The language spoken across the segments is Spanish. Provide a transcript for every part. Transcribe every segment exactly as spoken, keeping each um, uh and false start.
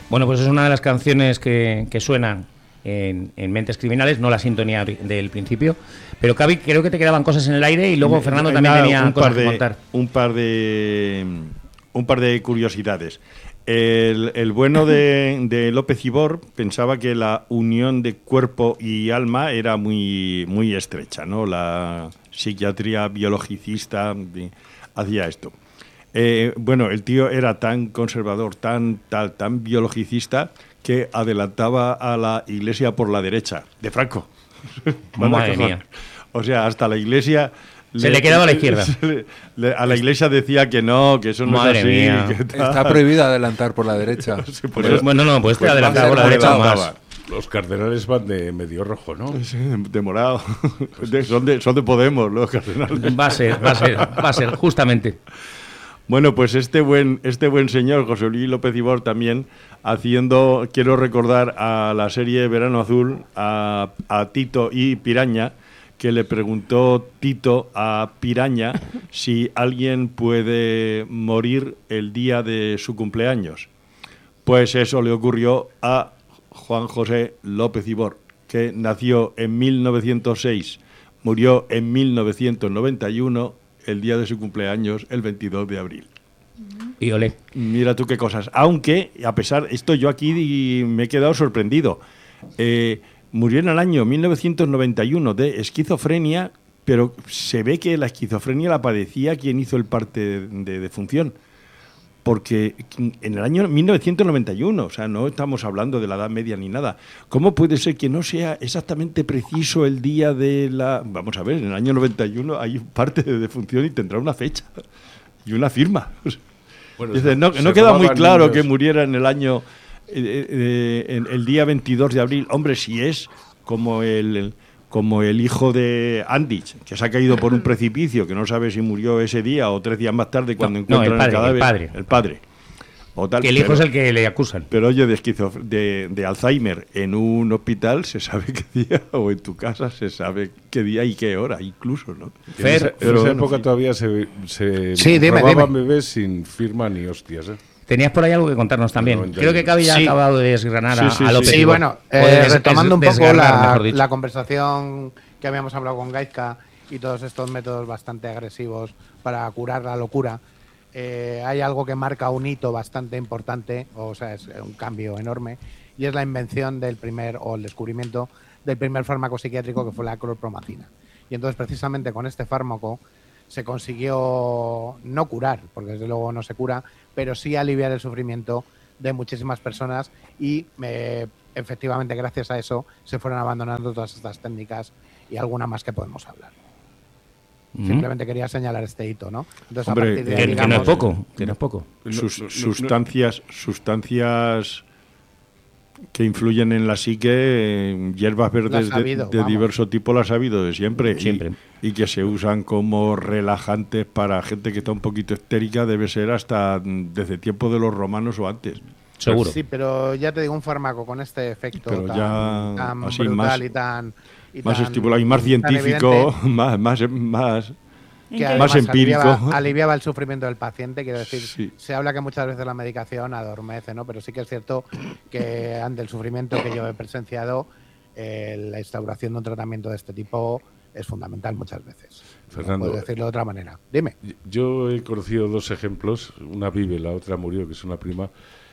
Bueno, pues es una de las canciones que, que suenan en, en Mentes Criminales, no la sintonía del principio. Pero, Cavi, creo que te quedaban cosas en el aire y luego Fernando también Nada, tenía un cosas par de, que contar. Un par de, un par de curiosidades. El, el bueno de, de López Ibor pensaba que la unión de cuerpo y alma era muy, muy estrecha, ¿no? La psiquiatría biologicista hacía esto. Eh, bueno, el tío era tan conservador, tan, tan, tan biologicista, que adelantaba a la Iglesia por la derecha, de Franco. Madre mía. O sea, hasta la Iglesia... Se le, le quedaba a la izquierda. Le, le, a la Iglesia decía que no, que eso no Madre es así. Mía. Que Está prohibido adelantar por la derecha. Sí, por pues, bueno, no, pues te adelantar por la derecha más. Los cardenales van de medio rojo, ¿no? Sí, de morado. De, son, de, son de Podemos los cardenales. Va a ser, va a ser, va a ser, justamente. Bueno, pues este buen, este buen señor, José Luis López Ibor, también haciendo, quiero recordar a la serie Verano Azul, a, a Tito y Piraña, que le preguntó Tito a Piraña si alguien puede morir el día de su cumpleaños. Pues eso le ocurrió a Juan José López Ibor, que nació en mil novecientos seis, murió en mil novecientos noventa y uno, el día de su cumpleaños, el veintidós de abril. Y olé. Mira tú qué cosas. Aunque, a pesar, esto yo aquí me he quedado sorprendido. Eh... Murió en el año mil novecientos noventa y uno de esquizofrenia, pero se ve que la esquizofrenia la padecía quien hizo el parte de, de defunción. Porque en el año mil novecientos noventa y uno, o sea, no estamos hablando de la Edad Media ni nada. ¿Cómo puede ser que no sea exactamente preciso el día de la... Vamos a ver, en el año noventa y uno hay parte de defunción y tendrá una fecha y una firma. Bueno, Dice, no, no queda muy claro niños. Que muriera en el año... Eh, eh, el día veintidós de abril, hombre, si es como el como el hijo de Andich, que se ha caído por un precipicio, que no sabe si murió ese día o tres días más tarde cuando no, encuentran no, el, padre, el cadáver. El padre. El padre. O tal, que el hijo pero, es el que le acusan. Pero oye, de, esquizof- de, de Alzheimer en un hospital se sabe qué día, o en tu casa se sabe qué día y qué hora, incluso, ¿no? En esa, en esa bueno, época sí. todavía se, se sí, dime, robaban dime. bebés sin firma ni hostias, ¿eh? Tenías por ahí algo que contarnos también. No, Creo que Cavi ya sí. ha acabado de desgranar sí, sí, a, a López. Sí, sí bueno, eh, retomando un poco la, la conversación que habíamos hablado con Gaizka y todos estos métodos bastante agresivos para curar la locura, eh, hay algo que marca un hito bastante importante, o sea, es un cambio enorme, y es la invención del primer, o el descubrimiento del primer fármaco psiquiátrico, que fue la clorpromacina. Y entonces, precisamente con este fármaco, se consiguió no curar, porque desde luego no se cura, pero sí aliviar el sufrimiento de muchísimas personas y eh, efectivamente gracias a eso se fueron abandonando todas estas técnicas y alguna más que podemos hablar. Mm-hmm. Simplemente quería señalar este hito, ¿no? Entonces, Hombre, a partir de ahí, que, digamos, que no es poco, que no es poco. Sus, sustancias, sustancias que influyen en la psique, eh, hierbas verdes sabido, de, de diverso tipo las ha habido de siempre. Siempre. Y, y que se usan como relajantes para gente que está un poquito histérica, debe ser hasta desde tiempo de los romanos o antes. Seguro. Sí, pero ya te digo, un fármaco con este efecto pero tan, ya, tan así, brutal más, y tan... Y más tan, estimulado y más científico, más, más, más, que más empírico. Aliviaba, aliviaba el sufrimiento del paciente, quiero decir, sí. Se habla que muchas veces la medicación adormece, ¿no? Pero sí que es cierto que ante el sufrimiento que yo he presenciado, eh, la instauración de un tratamiento de este tipo es fundamental muchas veces. Fernando, no puedo decirlo de otra manera. Dime. Yo he conocido dos ejemplos, una vive, la otra murió, que es una prima.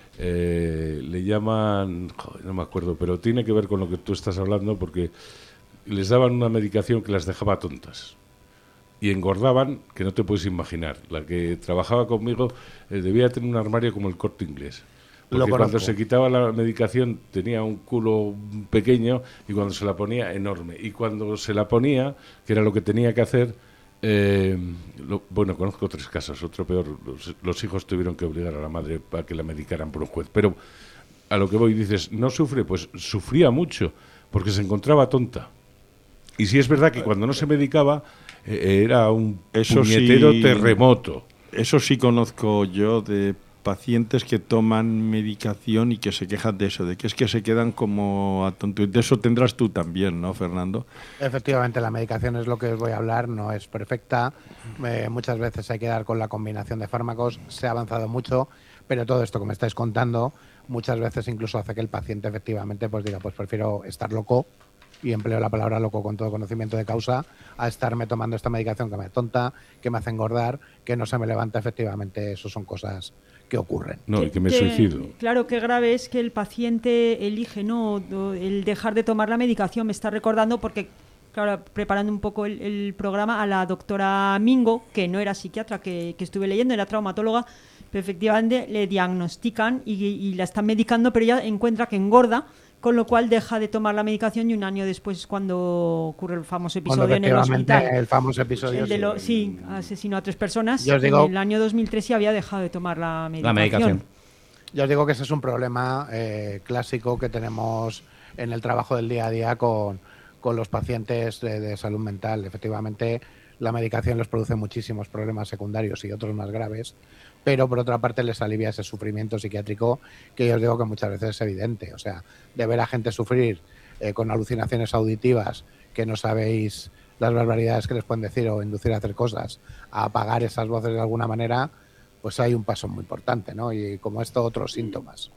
Eh, le llaman, joder, no me acuerdo, pero tiene que ver con lo que tú estás hablando, porque les daban una medicación que las dejaba tontas y engordaban, que no te puedes imaginar. La que trabajaba conmigo eh, debía tener un armario como el Corte Inglés, porque cuando se quitaba la medicación tenía un culo pequeño y cuando se la ponía enorme, y cuando se la ponía, que era lo que tenía que hacer, eh, lo, bueno, conozco tres casos, otro peor, los, los hijos tuvieron que obligar a la madre para que la medicaran por un juez, pero a lo que voy, dices, ¿no sufre? Pues sufría mucho, porque se encontraba tonta. Y sí es verdad que cuando no se medicaba eh, era un eso puñetero sí, terremoto. Eso sí conozco yo de pacientes que toman medicación y que se quejan de eso, de que es que se quedan como atontos. De eso tendrás tú también, ¿no, Fernando? Efectivamente, la medicación es lo que os voy a hablar, no es perfecta. Eh, muchas veces hay que dar con la combinación de fármacos. Se ha avanzado mucho, pero todo esto que me estáis contando muchas veces incluso hace que el paciente efectivamente pues diga, pues prefiero estar loco, y empleo la palabra loco con todo conocimiento de causa, a estarme tomando esta medicación que me tonta, que me hace engordar, que no se me levanta. Efectivamente, eso son cosas que ocurren. No, y que me que, suicido. Claro, que grave es que el paciente elige no el dejar de tomar la medicación. Me está recordando, porque claro, preparando un poco el, el programa, a la doctora Mingo, que no era psiquiatra, que, que estuve leyendo, era traumatóloga, pero efectivamente le diagnostican y, y la están medicando, pero ella encuentra que engorda, con lo cual deja de tomar la medicación, y un año después es cuando ocurre el famoso episodio en el hospital. El famoso episodio. El de lo, sí, asesinó a tres personas. Yo os digo, en el año dos mil tres ya había dejado de tomar la medicación. La medicación. Yo os digo que ese es un problema eh, clásico que tenemos en el trabajo del día a día con, con los pacientes de, de salud mental. Efectivamente, la medicación les produce muchísimos problemas secundarios y otros más graves, pero por otra parte les alivia ese sufrimiento psiquiátrico que yo os digo que muchas veces es evidente. O sea, de ver a gente sufrir eh, con alucinaciones auditivas, que no sabéis las barbaridades que les pueden decir o inducir a hacer cosas, a apagar esas voces de alguna manera, pues hay un paso muy importante, ¿no? Y como esto, otros síntomas.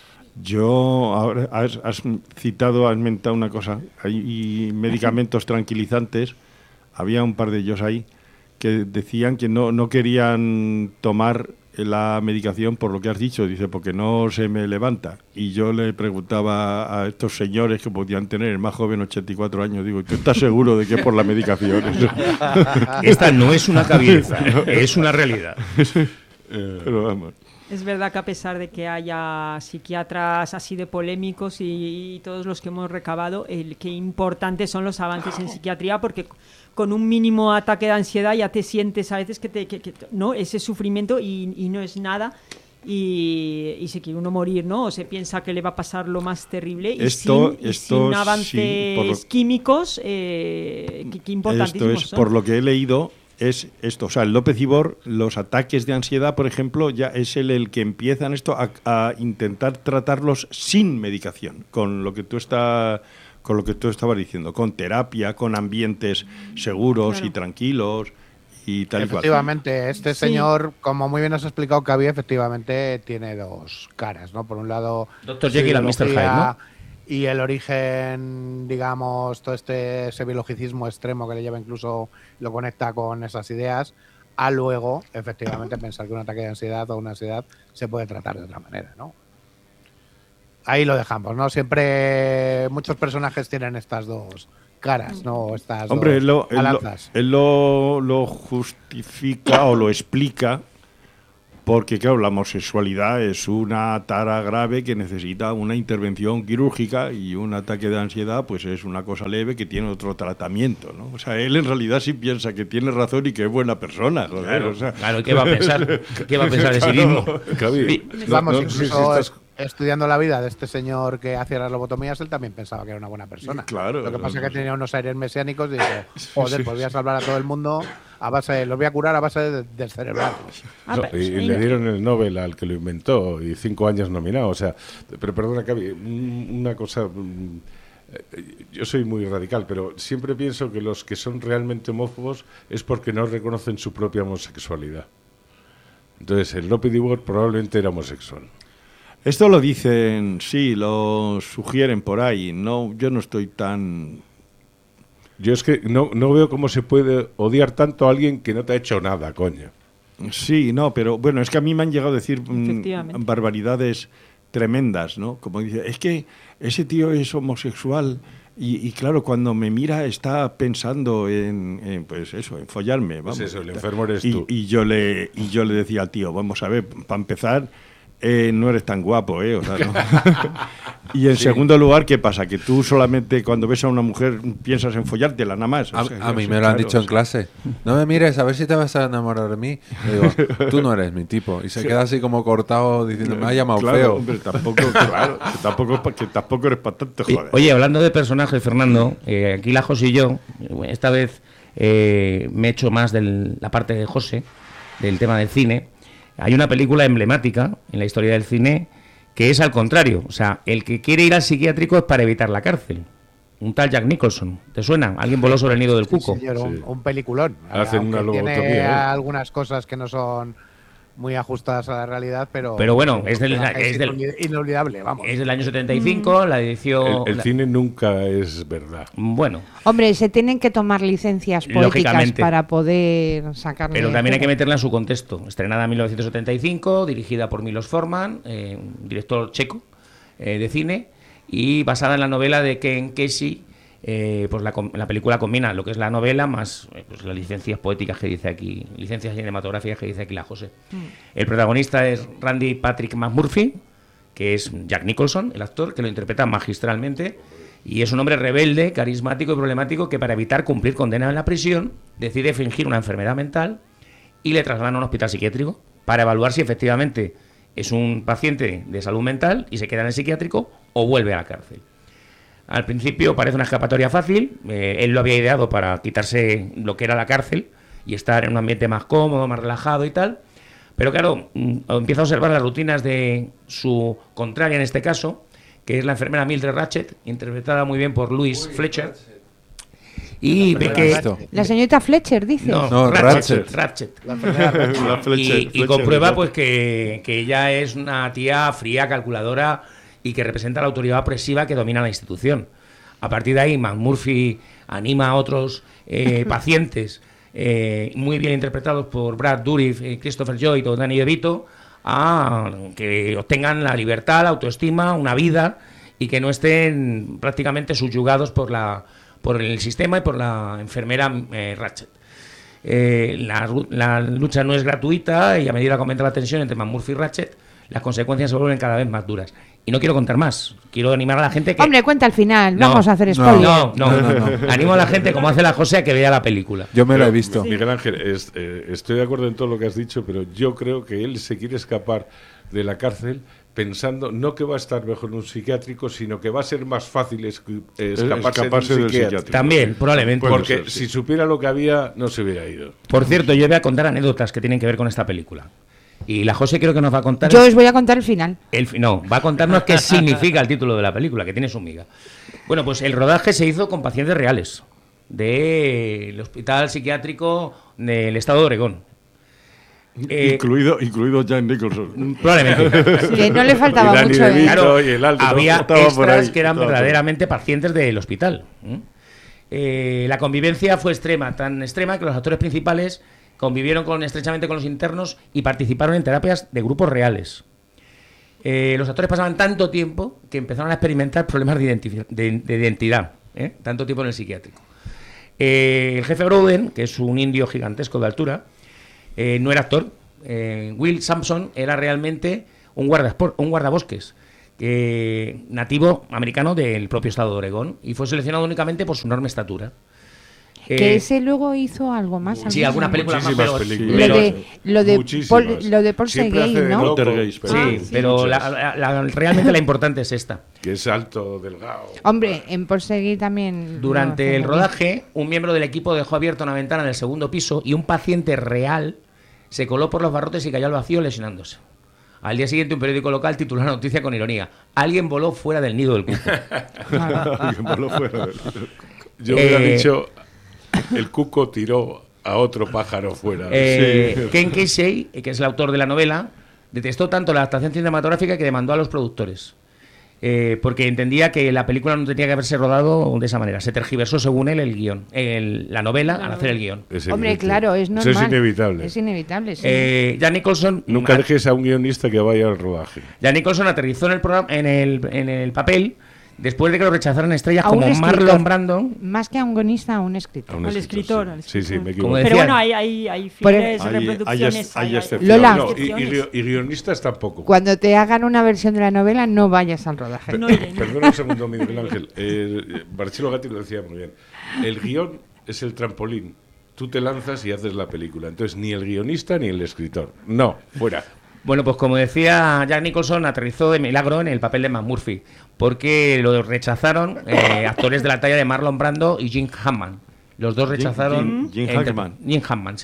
Yo, ahora has, has citado, has mentado una cosa, hay medicamentos tranquilizantes, había un par de ellos ahí, que decían que no, no querían tomar la medicación por lo que has dicho, dice, porque no se me levanta. Y yo le preguntaba a estos señores que podían tener, el más joven, ochenta y cuatro años, digo, ¿tú estás seguro de que es por la medicación? Esta no es una cabeza, es una realidad. Pero vamos. Es verdad que a pesar de que haya psiquiatras así de polémicos y, y todos los que hemos recabado, el que importantes son los avances en psiquiatría, porque con un mínimo ataque de ansiedad ya te sientes a veces que te que, que, no ese sufrimiento y, y no es nada, y, y se quiere uno morir, ¿no? O se piensa que le va a pasar lo más terrible, y esto, sin, y esto, sin avances sí, lo, químicos eh, que, que importantísimos esto es, son. por lo que he leído, es esto, o sea, el Lopezibor, los ataques de ansiedad, por ejemplo, ya es el, el que empiezan esto a, a intentar tratarlos sin medicación, con lo que tú estás, con lo que tú estabas diciendo, con terapia, con ambientes seguros Claro. y tranquilos y tal y cual. Efectivamente, este Sí. señor, como muy bien has explicado, Cavi, efectivamente tiene dos caras, ¿no? Por un lado, doctor Jekyll and mister Hyde, ¿no? Y el origen, digamos, todo este ese biologicismo extremo que le lleva, incluso lo conecta con esas ideas, a luego, efectivamente, pensar que un ataque de ansiedad o una ansiedad se puede tratar de otra manera, ¿no? Ahí lo dejamos, ¿no? Siempre muchos personajes tienen estas dos caras, ¿no? Estas Hombre, dos él, lo, él, lo, balanzas. él lo, lo justifica o lo explica porque, claro, la homosexualidad es una tara grave que necesita una intervención quirúrgica, y un ataque de ansiedad pues es una cosa leve que tiene otro tratamiento, ¿no? O sea, él en realidad sí piensa que tiene razón y que es buena persona, joder. Claro, o sea, claro, ¿qué va a pensar? ¿Qué va a pensar de sí mismo? Cavi, Sí. no- Vamos, no sé si incluso estás- es- estudiando la vida de este señor que hacía las lobotomías, él también pensaba que era una buena persona. Claro, Lo que pasa no, es que no, tenía unos aires mesiánicos y dijo, joder, sí, pues voy a salvar a todo el mundo a base de, los voy a curar a base de descerebrarlos. Ah, No, pero- y, y venga. le dieron el Nobel al que lo inventó y cinco años nominado. O sea, pero perdona, Cavi, un- una cosa. mm, eh, Yo soy muy radical, pero siempre pienso que los que son realmente homófobos es porque no reconocen su propia homosexualidad. Entonces, el López Ibor probablemente era homosexual. esto lo dicen, sí, lo sugieren por ahí. No, yo no estoy tan... Yo es que no, no veo cómo se puede odiar tanto a alguien que no te ha hecho nada, coño. Sí, no, pero bueno, es que a mí me han llegado a decir mm, Efectivamente. barbaridades tremendas, ¿no? Como dice, es que ese tío es homosexual y, y claro, cuando me mira está pensando en, en, pues eso, en follarme, vamos. Pues eso, el enfermo eres y, tú. y yo le y yo le decía al tío, vamos a ver, para empezar, eh, no eres tan guapo, ¿eh? O sea, ¿no? Y en Sí. segundo lugar, ¿qué pasa? Que tú solamente cuando ves a una mujer piensas en follártela nada más. O A, sea, a mí sí, me lo han claro, dicho en sí. clase. No me mires, a ver si te vas a enamorar de mí. Le digo, tú no eres mi tipo. Y se queda así como cortado diciendo, me ha llamado Claro, feo. hombre, tampoco, claro, que tampoco, que tampoco eres para tanto, Oye, joder. Oye, hablando de personajes, Fernando, eh, aquí la José y yo, eh, esta vez eh, me he hecho más de la parte de José, del tema del cine. Hay una película emblemática en la historia del cine que es al contrario. O sea, el que quiere ir al psiquiátrico es para evitar la cárcel. Un tal Jack Nicholson. ¿Te suena? Alguien voló sobre el nido del cuco. Sí, señor, un, Sí. un peliculón. Hacen Aunque una tiene lobotomía, ¿eh? algunas cosas que no son muy ajustadas a la realidad, pero... Pero bueno, es del, es, es del, inolvidable, vamos. Es del año setenta y cinco, mm. la edición... El, el la, cine nunca es verdad. Bueno. Hombre, se tienen que tomar licencias poéticas para poder sacarle... Pero también hay que meterla en su contexto. Estrenada en mil novecientos setenta y cinco, dirigida por Milos Forman, eh, un director checo eh, de cine, y basada en la novela de Ken Kesey. Eh, pues la, la película combina lo que es la novela más eh, pues las licencias poéticas que dice aquí, licencias cinematográficas que dice aquí la José. Mm. El protagonista es Randy Patrick McMurphy, que es Jack Nicholson, el actor, que lo interpreta magistralmente, y es un hombre rebelde, carismático y problemático que, para evitar cumplir condena en la prisión, decide fingir una enfermedad mental y le trasladan a un hospital psiquiátrico para evaluar si efectivamente es un paciente de salud mental y se queda en el psiquiátrico o vuelve a la cárcel. Al principio parece una escapatoria fácil, eh, él lo había ideado para quitarse lo que era la cárcel y estar en un ambiente más cómodo, más relajado y tal, pero claro, empieza a observar las rutinas de su contraria en este caso, que es la enfermera Mildred Ratched, interpretada muy bien por Louise Fletcher, y ve que... La señorita Fletcher, dice. No, no Ratched. Ratched. La la Fletcher, y, y comprueba pues que, que ella es una tía fría, calculadora, y que representa la autoridad opresiva que domina la institución. A partir de ahí, McMurphy anima a otros eh, pacientes, eh, muy bien interpretados por Brad Dourif, eh, Christopher Lloyd o Danny DeVito, a que obtengan la libertad, la autoestima, una vida, y que no estén prácticamente subyugados por la por el sistema y por la enfermera eh, Ratched. Eh, la, la lucha no es gratuita, y a medida que aumenta la tensión entre McMurphy y Ratched, las consecuencias se vuelven cada vez más duras. Y no quiero contar más. Quiero animar a la gente que... Hombre, cuenta al final. No, vamos a hacer spoiler. No, no, no, no, no. Animo a la gente, como hace la José, a que vea la película. Yo me lo he visto. Miguel Ángel, es, eh, estoy de acuerdo en todo lo que has dicho, pero yo creo que él se quiere escapar de la cárcel pensando no que va a estar mejor en un psiquiátrico, sino que va a ser más fácil es, eh, escaparse, escaparse de un psiquiátrico. También, probablemente. Porque ser, si sí. supiera lo que había, no se hubiera ido. Por cierto, yo voy a contar anécdotas que tienen que ver con esta película. Y la José creo que nos va a contar... Yo os voy a contar el final. El, no, va a contarnos qué significa el título de la película, que tiene su miga. Bueno, pues el rodaje se hizo con pacientes reales del hospital psiquiátrico del estado de Oregón. Eh, incluido, incluido Jack Nicholson. Probablemente. Sí, que no le faltaba mucho. ¿eh? Claro, y el alto, había no, extras que eran verdaderamente pacientes del hospital. ¿eh? Eh, la convivencia fue extrema, tan extrema que los actores principales convivieron con, estrechamente con los internos y participaron en terapias de grupos reales. Eh, los actores pasaban tanto tiempo que empezaron a experimentar problemas de, identif- de, de identidad, ¿eh? tanto tiempo en el psiquiátrico. Eh, el jefe Broden, que es un indio gigantesco de altura, eh, no era actor. Eh, Will Sampson era realmente un, guardaspor- un guardabosques, eh, nativo americano del propio estado de Oregón, y fue seleccionado únicamente por su enorme estatura. Que eh, ese luego hizo algo más. Sí, algunas películas más, pero, películas. Lo de, lo de Paul, lo de Paul Segay, ¿no? Sí, ah, sí, pero la, la, la, realmente la importante es esta. Que es alto, delgado. Hombre, en Paul Segay también... Durante no, el rodaje, un miembro del equipo dejó abierta una ventana en el segundo piso y un paciente real se coló por los barrotes y cayó al vacío lesionándose. Al día siguiente, un periódico local tituló la noticia con ironía: alguien voló fuera del nido del cuco. Alguien voló fuera del nido. Yo hubiera eh, dicho... El cuco tiró a otro pájaro fuera. Eh, sí. Ken Kesey, que es el autor de la novela, detestó tanto la adaptación cinematográfica que demandó a los productores. Eh, porque entendía que la película no tenía que haberse rodado de esa manera. Se tergiversó, según él, el guión, el, la novela, la al hacer el guión. Es Hombre, claro, es normal. Eso es inevitable. Es inevitable, sí. Eh, Jack Nicholson... Nunca dejes a un guionista que vaya al rodaje. Jack Nicholson aterrizó en el, programa, en el, en el papel... Después de que lo rechazaran estrellas a como Marlon Brando. Más que a un guionista, a un escritor. A un al escritor. Sí, al escritor. sí, sí, me equivoco. Pero bueno, hay, hay, hay fines, hay, reproducciones. Hay, hay, hay, hay Lola. No, y, y, y guionistas tampoco. Cuando te hagan una versión de la novela, no vayas al rodaje. Pe- no Perdona un segundo, Miguel Ángel. Eh, Marcelo Gatti lo decía muy bien. El guión es el trampolín. Tú te lanzas y haces la película. Entonces, ni el guionista ni el escritor. No, fuera. Bueno, pues como decía Jack Nicholson, aterrizó de milagro en el papel de McMurphy, porque lo rechazaron eh, actores de la talla de Marlon Brando y Jim Hammond. Los dos rechazaron... Jim, Jim, Jim Hammond. Jim Hammond, sí.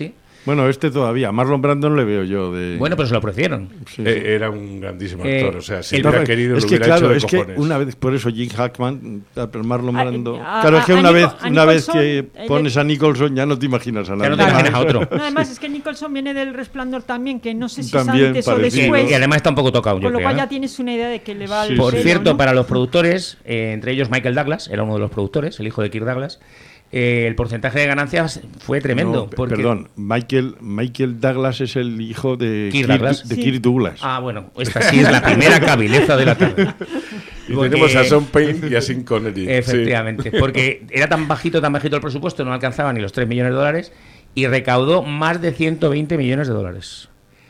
Bueno, este todavía. Marlon Brando no le veo yo de... Bueno, pero se lo ofrecieron. Sí, eh, era un grandísimo actor. Eh, o sea, si el, hubiera querido, es lo que hubiera claro, hecho de es cojones. que una vez, por eso Jim Hackman, Marlon Brando... A, a, claro, es que a, una, a vez, Nico, una a vez que pones de... a Nicholson ya no te imaginas a nadie. Ya no te imaginas a otro. No, además, es que Nicholson viene del Resplandor también, que no sé si También antes o parecido. después. Y además está un poco tocado, yo Con lo creo, cual ¿eh? ya tienes una idea de que le va Sí, al Por pelo, cierto, ¿no? para los productores, eh, entre ellos Michael Douglas, era uno de los productores, el hijo de Kirk Douglas, eh, el porcentaje de ganancias fue tremendo. No, porque... Perdón, Michael, Michael Douglas es el hijo de Kirk Kirk, Douglas. de Sí. Kirk Douglas. Ah, bueno, esta sí es la primera cabileza de la tarde. Y Porque- tenemos a Sean Penn y a Sean Connery. Efectivamente, Sí. porque era tan bajito, tan bajito el presupuesto, no alcanzaba ni los tres millones de dólares y recaudó más de ciento veinte millones de dólares.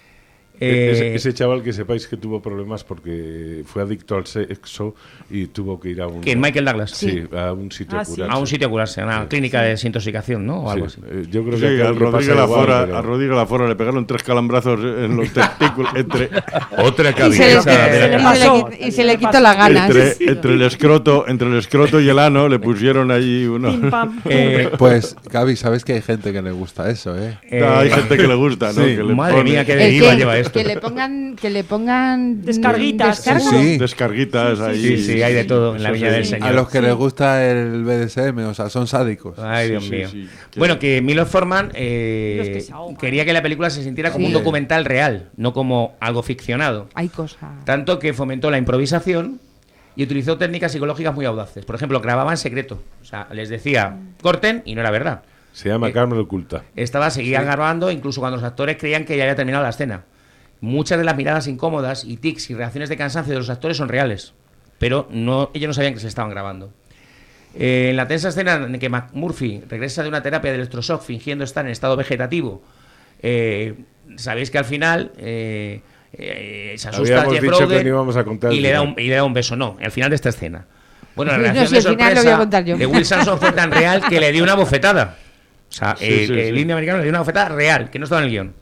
Eh, ese, Eh, ese chaval que sepáis que tuvo problemas porque fue adicto al sexo y tuvo que ir a un... ¿Quién? Michael Douglas. Sí, a un sitio Ah, a sí. curarse. A un sitio a curarse, a una Sí. clínica de desintoxicación, ¿no? O algo Sí, así. eh, yo creo Sí, que a aquel le Rodríguez pasa igual, Lafora, pero- a Rodríguez Lafora le pegaron tres calambrazos en los testículos entre, Otra Y se le, cabeza de la y se le pasó. qui- y se le quitó las ganas. entre, entre el escroto, entre el escroto y el ano le pusieron ahí uno. Pim, pam, pum. Eh, Pues, Gaby, sabes que hay gente que le gusta eso, ¿eh? eh, No, hay gente que le gusta, ¿no? Sí. Que le Madre pone mía, qué El deriva que, lleva esto. que le pongan, que le pongan Descarguitas. descargas. Sí, sí. descarguitas ahí. Sí, sí, hay de todo en la Eso Viña sí. del Señor. A los que les gusta el B D S M, o sea, son sádicos. Ay, Dios Sí, mío. sí, sí. Bueno, que Milos Forman eh, Los que se ahogan. quería que la película se sintiera como Sí. un documental real, no como algo ficcionado. Hay cosas. Tanto que fomentó la improvisación y utilizó técnicas psicológicas muy audaces. Por ejemplo, grababa en secreto. O sea, les decía, corten, y no era verdad. Se llama Eh, Carmen Oculta. Estaba, seguían grabando, incluso cuando los actores creían que ya había terminado la escena. Muchas de las miradas incómodas y tics y reacciones de cansancio de los actores son reales, pero no, ellos no sabían que se estaban grabando. Eh, en la tensa escena en que McMurphy regresa de una terapia de electroshock fingiendo estar en estado vegetativo, eh, sabéis que al final eh, eh, se asusta a Habíamos Jeff dicho que Brody no íbamos a contar y el le, da final. un, y le da un beso. No, al final de esta escena. Bueno, la No, reacción si de al final lo voy a sorpresa contar yo. de Will Sampson fue tan real que le dio una bofetada. O sea, Sí, el, sí, el sí. indio americano le dio una bofetada real, que no estaba en el guión.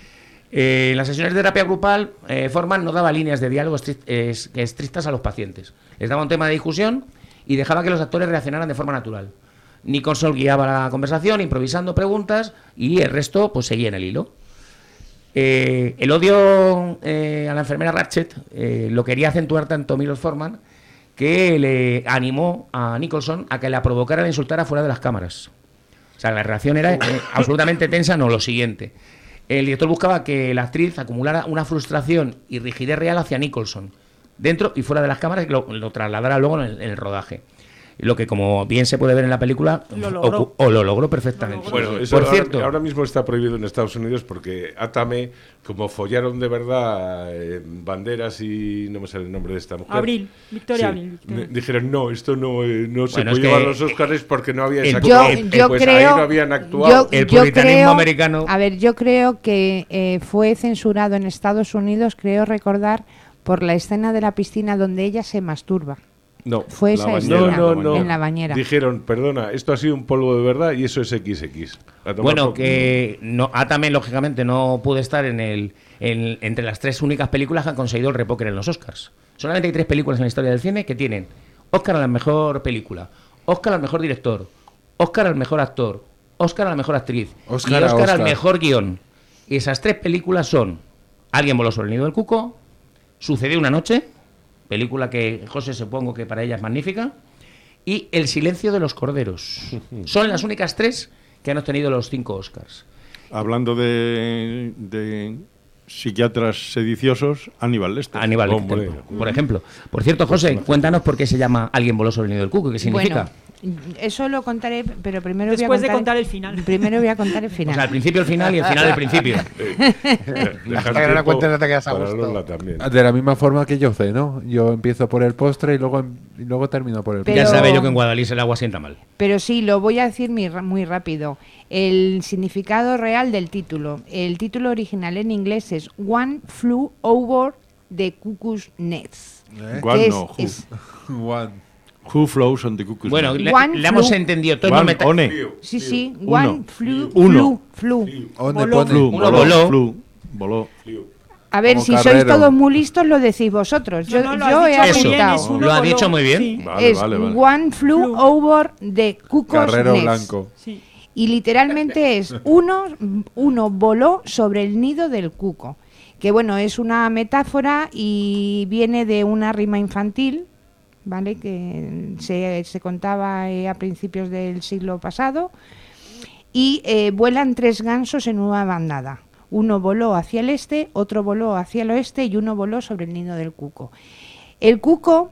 Eh, en las sesiones de terapia grupal, eh, Forman no daba líneas de diálogo estri- eh, estrictas a los pacientes. Les daba un tema de discusión y dejaba que los actores reaccionaran de forma natural. Nicholson guiaba la conversación, improvisando preguntas, y el resto pues seguía en el hilo. Eh, el odio eh, a la enfermera Ratchet eh, lo quería acentuar tanto Milos Forman que le animó a Nicholson a que la provocara e la insultara fuera de las cámaras. O sea, la reacción era eh, absolutamente tensa. No, lo siguiente. El director buscaba que la actriz acumulara una frustración y rigidez real hacia Nicholson, dentro y fuera de las cámaras, y que lo, lo trasladara luego en el, en el rodaje. Lo que, como bien se puede ver en la película, Lo logró. o, o lo logró perfectamente. Lo logró. Bueno, eso Por ahora, cierto, ahora mismo está prohibido en Estados Unidos porque Atame, como follaron de verdad eh, banderas y no me sale el nombre de esta mujer. Abril, Victoria Sí, Abril. Victoria. me dijeron, no, esto no, eh, no se Bueno, puede es llevar que los Oscars porque no había el- Yo, el- yo pues creo, ahí no habían actuado. yo- El yo puritanismo creo- americano- A ver, yo creo que eh, fue censurado en Estados Unidos, creo recordar, por la escena de la piscina donde ella se masturba. No, Fue esa la escena bañera, no, no, no. en la bañera. Dijeron, perdona, esto ha sido un polvo de verdad y eso es equis equis. A tomar bueno, por- que no, Atame, lógicamente, no pudo estar en el, en- entre las tres únicas películas que han conseguido el repóker en los Oscars. Solamente hay tres películas en la historia del cine que tienen Oscar a la mejor película, Oscar al mejor director, Oscar al mejor actor, Oscar a la mejor actriz Oscar y a Oscar al Oscar. mejor guión. Y esas tres películas son Alguien voló sobre el nido del cuco, Sucedió una noche, película que, José, supongo que para ella es magnífica, y El silencio de los corderos. Son las únicas tres que han obtenido los cinco Oscars. Hablando de, de psiquiatras sediciosos, Aníbal Lester. Aníbal Hombre. Lecter, por ejemplo. Por cierto, José, cuéntanos por qué se llama Alguien voló sobre el nido del cuco, ¿qué significa? Bueno, eso lo contaré, pero primero Después voy de a contar el final. Primero voy a contar el O final. sea, al principio el final y el final el principio. Dejar Hasta que no la tiempo cuentes no te quedas a para gusto. Lola también. De la misma forma que yo ceno. Yo empiezo por el postre y luego, em- y luego termino por el Pero- Ya postre. sabe yo que en Guadalís el agua sienta mal. Pero sí, lo voy a decir muy, ra- muy rápido. El significado real del título. El título original en inglés es One Flew Over the Cuckoo's Nest. ¿Eh? One que no, es- who. es- One. Who flows on the cuckoo's Bueno, nest? le, One le hemos flew- entendido. Todo One no meta- one. sí, sí, Uno. One Flew, Uno. flew, flew. ¿Dónde Voló. pone? Flew, Uno voló, voló. flew, voló. A ver, Como si sois carrero. todos muy listos, lo decís vosotros. Yo, No, no, lo yo has he dicho muy Eso. bien, apuntado. es uno Lo ha voló. dicho muy bien. Sí, Vale, es vale, vale. One Flew Flew. Over the Cuckoo's Carrero Nest. blanco. sí. Y literalmente es uno, uno voló sobre el nido del cuco, que bueno, es una metáfora y viene de una rima infantil, ¿vale? Que se, se contaba eh, a principios del siglo pasado, y eh, vuelan tres gansos en una bandada. Uno voló hacia el este, otro voló hacia el oeste y uno voló sobre el nido del cuco. El cuco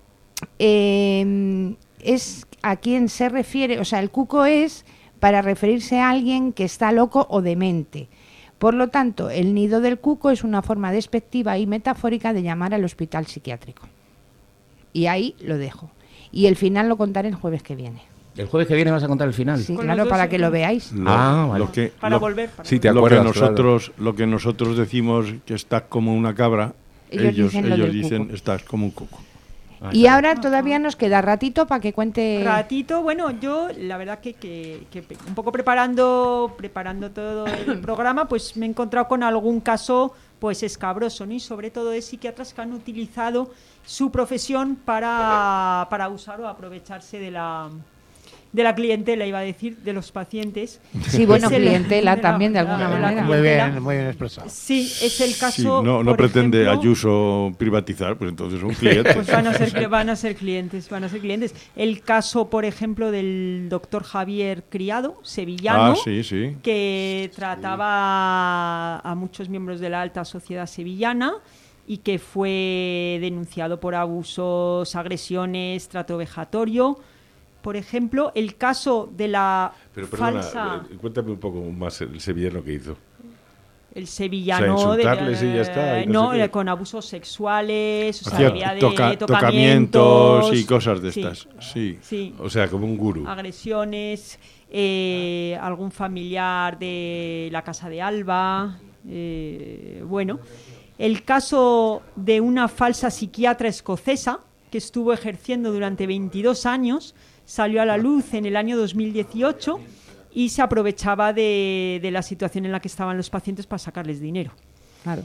eh, es a quien se refiere, o sea, el cuco es para referirse a alguien que está loco o demente. Por lo tanto, el nido del cuco es una forma despectiva y metafórica de llamar al hospital psiquiátrico. Y ahí lo dejo. Y el final lo contaré el jueves que viene. ¿El jueves que viene vas a contar el final? Sí, claro, para que lo veáis. Lo, ah, vale. Lo que, para lo, volver. Para sí, te lo, acuerdas, que nosotros, claro. lo que nosotros decimos que estás como una cabra, Ellos ellos dicen lo ellos del dicen cuco. estás como un cuco. Ah, Y claro. ahora todavía nos queda ratito para que cuente... Ratito, bueno, yo la verdad que, que, que un poco preparando preparando todo el programa, pues me he encontrado con algún caso pues escabroso, ¿no? Y sobre todo de psiquiatras que han utilizado su profesión para, para usar o aprovecharse de la de la clientela, iba a decir, de los pacientes. Sí, bueno, Es el- clientela de la- también, de de la- alguna de la manera. Muy clientela. bien, muy bien expresado. Sí, es el caso. Sí, no no por pretende ejemplo, Ayuso privatizar, pues entonces son clientes. Pues van a ser van a ser clientes, van a ser clientes. El caso, por ejemplo, del doctor Javier Criado, sevillano, ah, sí, sí. que trataba a muchos miembros de la alta sociedad sevillana y que fue denunciado por abusos, agresiones, trato vejatorio. Por ejemplo, el caso de la Pero perdona, falsa... eh, cuéntame un poco más el sevillano que hizo. El sevillano... O sea, de- insultarles y ya está, y no no, sé qué. eh, con abusos sexuales, o sea, Hacía había de toca- tocamientos, tocamientos y cosas de sí, estas. Sí. sí. O sea, como un gurú. Agresiones, eh, algún familiar de la casa de Alba, eh, bueno, el caso de una falsa psiquiatra escocesa que estuvo ejerciendo durante veintidós años, salió a la luz en el año dos mil dieciocho y se aprovechaba de, de la situación en la que estaban los pacientes para sacarles dinero. Claro.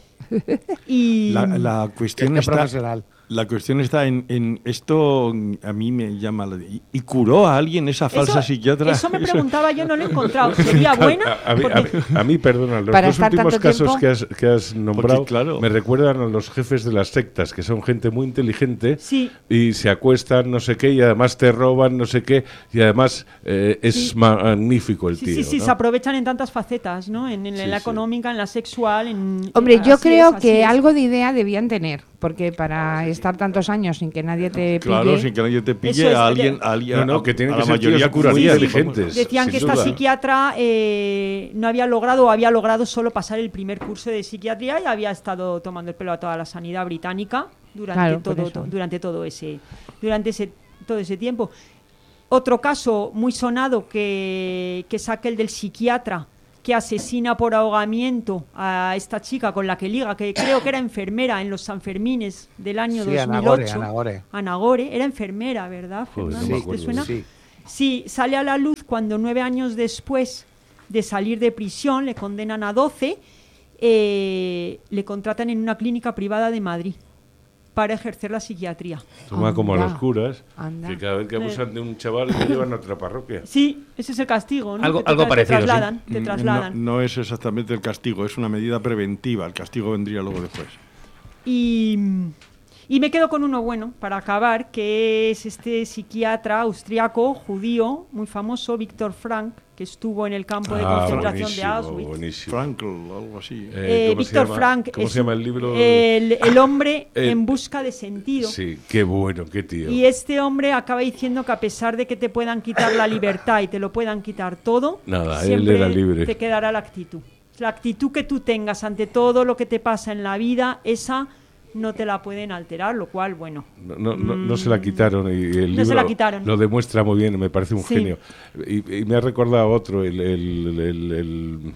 Y La, la cuestión Qué está, profesional. la cuestión está en, en esto, a mí me llama la... ¿Y, y curó a alguien esa falsa eso, psiquiatra? eso me preguntaba, yo no lo he encontrado. ¿Sería buena? A, a mí, a Porque- mí- a mí, perdona, los Para dos estar últimos tanto casos tiempo. que has, que has nombrado Porque, claro. me recuerdan a los jefes de las sectas, que son gente muy inteligente Sí. y se acuestan no sé qué y además te roban no sé qué y además eh, es Sí. magnífico el Sí, tío. sí, sí, ¿no? se aprovechan en tantas facetas, ¿no? En, en Sí, la sí. económica, en la sexual, en... Hombre, en- yo así creo es, así que es. algo de idea debían tener, porque para estar tantos años sin que nadie te Claro, pille... sin que nadie te pille Eso es, a alguien, de- a alguien No, no, a- que tienen a que la ser mayoría tíos muy curaría. inteligentes. Decían sin que esta duda. psiquiatra eh, no había logrado o había logrado solo pasar el primer curso de psiquiatría y había estado tomando el pelo a toda la sanidad británica durante Claro, por todo eso. to- durante todo ese durante ese todo ese tiempo. Otro caso muy sonado que, que saque el del psiquiatra que asesina por ahogamiento a esta chica con la que liga, que creo que era enfermera en los Sanfermines del año Sí, dos Ana mil Gore, ocho. Ana Gore. Ana Gore, era enfermera, ¿verdad, Joder, no Fernando? me ¿Te acuerdo. suena? Sí. Sí, sale a la luz cuando nueve años después de salir de prisión, le condenan a doce, eh, le contratan en una clínica privada de Madrid para ejercer la psiquiatría. Toma como a Anda. los curas, Anda. que cada vez que abusan de un chaval le llevan a otra parroquia. Sí, ese es el castigo, ¿no? Algo- Que te algo tra- parecido, Te sí. trasladan, te Mm, trasladan. No, no es exactamente el castigo, es una medida preventiva. El castigo vendría luego después. Y, y me quedo con uno bueno para acabar, que es este psiquiatra austriaco, judío, muy famoso, Víctor Frank, que estuvo en el campo de Ah, concentración de buenísimo, Auschwitz. buenísimo. Frankl, algo así. Eh, Eh, ¿cómo se Víctor llama? Frank ¿Cómo es se llama el libro? el, el hombre Eh, en busca de sentido. Sí, qué bueno, qué tío. Y este hombre acaba diciendo que a pesar de que te puedan quitar la libertad y te lo puedan quitar todo, Nada, él siempre era libre. te quedará la actitud. La actitud que tú tengas ante todo lo que te pasa en la vida, esa no te la pueden alterar, lo cual, bueno, No, no, no, no se la quitaron y el No libro se la quitaron. lo demuestra muy bien, me parece un Sí. genio. Y, y me ha recordado otro, el, el, el, el-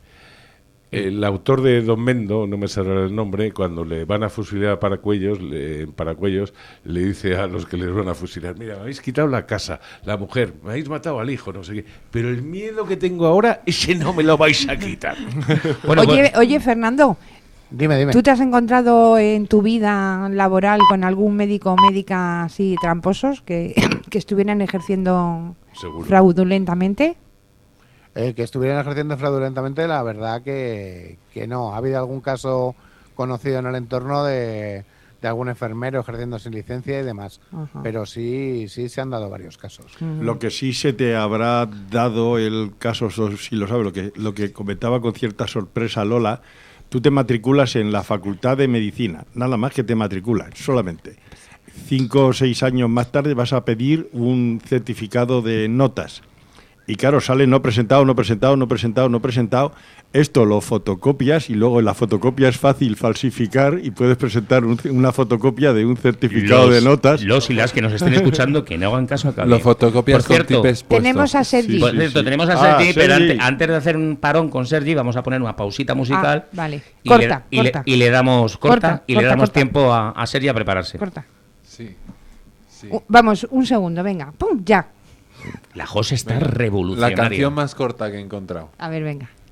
el autor de Don Mendo, no me saldrá el nombre, cuando le van a fusilar a Paracuellos, le, en Paracuellos, le dice a los que les van a fusilar, mira, me habéis quitado la casa, la mujer, me habéis matado al hijo, no sé qué, pero el miedo que tengo ahora, ese no me lo vais a quitar. Bueno, oye, pues- oye, Fernando, Dime, dime. ¿tú te has encontrado en tu vida laboral con algún médico o médica así tramposos que, que estuvieran ejerciendo Seguro. fraudulentamente? Eh, que estuvieran ejerciendo fraudulentamente, la verdad que, que no. Ha habido algún caso conocido en el entorno de, de algún enfermero ejerciendo sin licencia y demás. Ajá. Pero sí, sí se han dado varios casos. Uh-huh. Lo que sí se te habrá dado el caso, si lo sabes, lo que, lo que comentaba con cierta sorpresa Lola, tú te matriculas en la Facultad de Medicina, nada más que te matriculas, solamente. Cinco o seis años más tarde vas a pedir un certificado de notas. Y claro, sale no presentado, no presentado, no presentado, no presentado. Esto lo fotocopias y luego en la fotocopia es fácil falsificar y puedes presentar un, una fotocopia de un certificado los, de notas. Los y las que nos estén escuchando, que no hagan caso a Lo fotocopias con tipes puestos. Tenemos a Sergi. Sí, Por cierto, sí, sí. tenemos a Ah, Sergi, Sergi. pero antes, antes de hacer un parón con Sergi, vamos a poner una pausita musical. Ah, vale. Y Corta, le, corta. Y le, y le damos corta, Corta, y corta, le damos corta. tiempo a, a Sergi a prepararse. Corta. Sí. sí. Uh, vamos, un segundo, venga. ¡Pum! Ya. La José está Venga. revolucionaria. La canción más corta que he encontrado. A ver, venga.